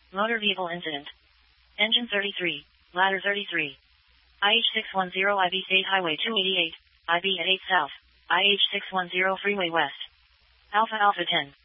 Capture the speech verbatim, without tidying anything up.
Motor vehicle incident. Engine thirty-three, ladder thirty-three. I H six one zero I B State Highway two eighty-eight, I B at eight South, I H six one zero Freeway West. Alpha Alpha ten.